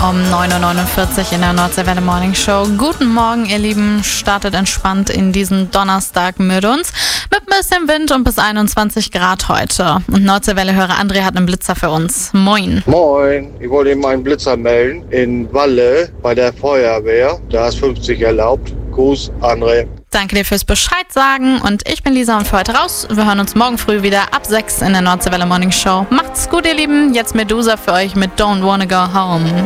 um 9.49 Uhr in der Nordseewelle Morning Show. Guten Morgen, ihr Lieben. Startet entspannt in diesen Donnerstag mit uns. Mit ein bisschen Wind und bis 21 Grad heute. Und Nordseewelle-Hörer André hat einen Blitzer für uns. Moin. Moin, ich wollte eben einen Blitzer melden in Walle bei der Feuerwehr. Da ist 50 erlaubt. Gruß, André. Danke dir fürs Bescheid sagen und ich bin Lisa und für heute raus. Wir hören uns morgen früh wieder ab 6 in der Nordseewelle Morning Show. Macht's gut, ihr Lieben. Jetzt Medusa für euch mit Don't Wanna Go Home.